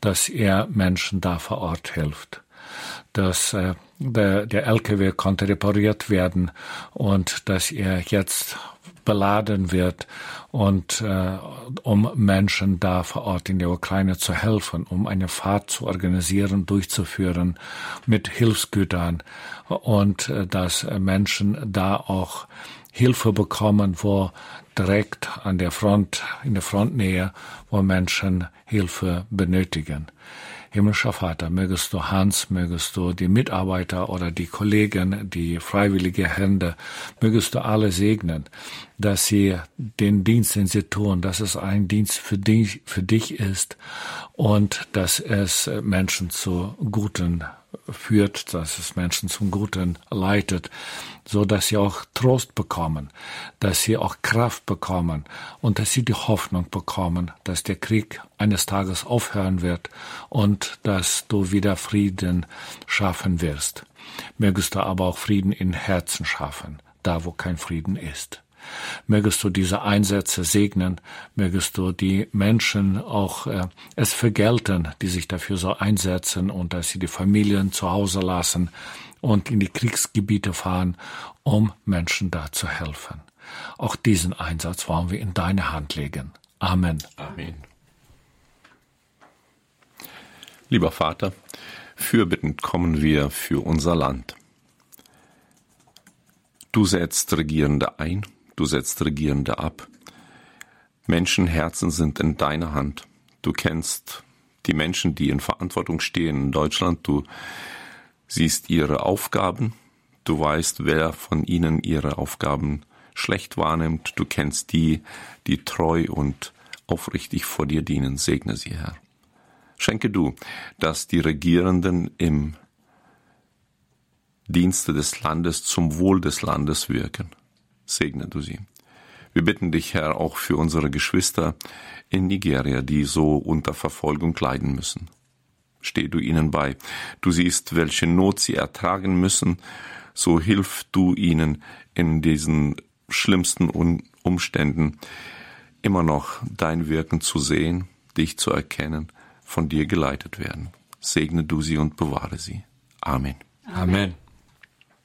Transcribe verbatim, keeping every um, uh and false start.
dass er Menschen da vor Ort hilft. Dass äh, der, der L K W konnte repariert werden und dass er jetzt beladen wird und äh, um Menschen da vor Ort in der Ukraine zu helfen, um eine Fahrt zu organisieren, durchzuführen mit Hilfsgütern und äh, dass Menschen da auch Hilfe bekommen, wo direkt an der Front, in der Frontnähe, wo Menschen Hilfe benötigen. Himmlischer Vater, mögest du Hans, mögest du die Mitarbeiter oder die Kollegen, die freiwillige Hände, mögest du alle segnen, dass sie den Dienst, den sie tun, dass es ein Dienst für dich, für dich ist und dass es Menschen zu Guten führt, dass es Menschen zum Guten leitet, so dass sie auch Trost bekommen, dass sie auch Kraft bekommen und dass sie die Hoffnung bekommen, dass der Krieg eines Tages aufhören wird und dass du wieder Frieden schaffen wirst. Mögest du aber auch Frieden in Herzen schaffen, da wo kein Frieden ist. Mögest du diese Einsätze segnen, mögest du die Menschen auch äh, es vergelten, die sich dafür so einsetzen und dass sie die Familien zu Hause lassen und in die Kriegsgebiete fahren, um Menschen da zu helfen. Auch diesen Einsatz wollen wir in deine Hand legen. Amen. Amen. Lieber Vater, fürbittend kommen wir für unser Land. Du setzt Regierende ein, du setzt Regierende ab. Menschenherzen sind in deiner Hand. Du kennst die Menschen, die in Verantwortung stehen in Deutschland. Du siehst ihre Aufgaben. Du weißt, wer von ihnen ihre Aufgaben schlecht wahrnimmt. Du kennst die, die treu und aufrichtig vor dir dienen. Segne sie, Herr. Schenke du, dass die Regierenden im Dienste des Landes zum Wohl des Landes wirken. Segne du sie. Wir bitten dich, Herr, auch für unsere Geschwister in Nigeria, die so unter Verfolgung leiden müssen. Steh du ihnen bei. Du siehst, welche Not sie ertragen müssen, so hilf du ihnen in diesen schlimmsten Umständen immer noch dein Wirken zu sehen, dich zu erkennen, von dir geleitet werden. Segne du sie und bewahre sie. Amen. Amen.